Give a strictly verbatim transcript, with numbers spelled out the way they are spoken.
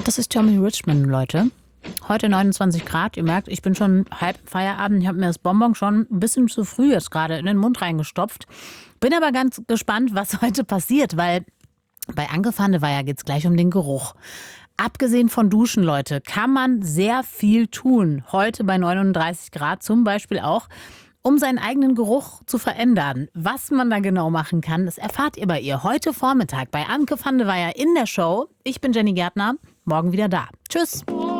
Das ist Tommy Richman, Leute. Heute neunundzwanzig Grad. Ihr merkt, ich bin schon halb im Feierabend. Ich habe mir das Bonbon schon ein bisschen zu früh jetzt gerade in den Mund reingestopft. Bin aber ganz gespannt, was heute passiert, weil bei Anke van de Weyer geht es gleich um den Geruch. Abgesehen von Duschen, Leute, kann man sehr viel tun. Heute bei neununddreißig Grad zum Beispiel auch, um seinen eigenen Geruch zu verändern. Was man da genau machen kann, das erfahrt ihr bei ihr heute Vormittag bei Anke van de Weyer in der Show. Ich bin Jenny Gärtner, morgen wieder da. Tschüss.